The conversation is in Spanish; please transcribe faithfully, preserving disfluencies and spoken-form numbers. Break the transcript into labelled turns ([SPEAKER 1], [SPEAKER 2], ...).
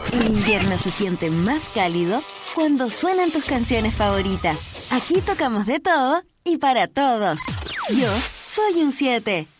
[SPEAKER 1] El invierno se siente más cálido cuando suenan tus canciones favoritas. Aquí tocamos de todo y para todos. Yo soy un siete.